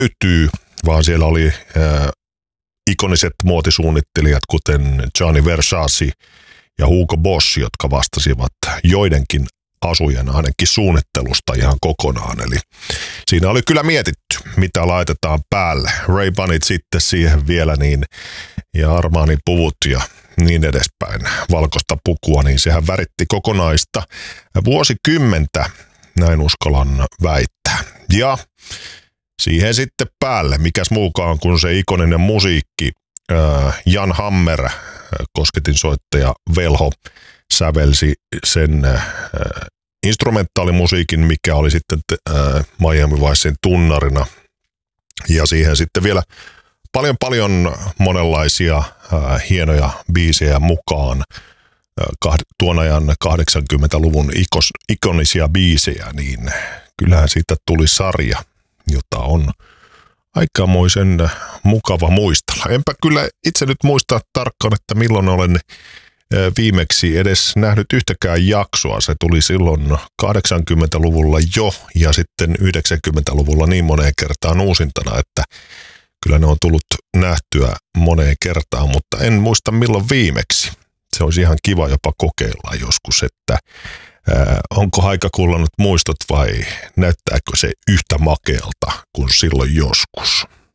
löytyy, vaan siellä oli ikoniset muotisuunnittelijat, kuten Gianni Versace ja Hugo Boss, jotka vastasivat joidenkin asujen ainakin suunnittelusta ihan kokonaan. Eli siinä oli kyllä mietitty, mitä laitetaan päälle. Ray-Banit sitten siihen vielä niin, ja Armani puvut ja niin edespäin. Valkoista pukua, niin sehän väritti kokonaista vuosikymmentä, näin uskallan väittää. Ja siihen sitten päälle, mikäs muukaan kuin se ikoninen musiikki, Jan Hammer, kosketinsoittaja Velho, sävelsi sen instrumentaalimusiikin, mikä oli sitten Miami Vicen tunnarina. Ja siihen sitten vielä paljon monenlaisia hienoja biisejä mukaan. Tuon ajan 80-luvun ikonisia biisejä, niin kyllähän siitä tuli sarja, jota on aikamoisen mukava muistella. Enpä kyllä itse nyt muista tarkkaan, että milloin olen viimeksi edes nähnyt yhtäkään jaksoa. Se tuli silloin 80-luvulla jo ja sitten 90-luvulla niin moneen kertaan uusintana, että kyllä ne on tullut nähtyä moneen kertaan, mutta en muista milloin viimeksi. Se olisi ihan kiva jopa kokeilla joskus, että onko aika kullannut muistot vai näyttääkö se yhtä makealta kuin silloin joskus.